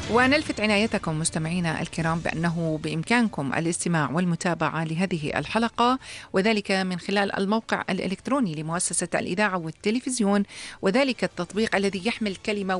ونلفت عنايتكم مستمعينا الكرام بأنه بإمكانكم الاستماع والمتابعة لهذه الحلقة، وذلك من خلال الموقع الإلكتروني لمؤسسة الإذاعة والتلفزيون، وذلك التطبيق الذي يحمل كلمة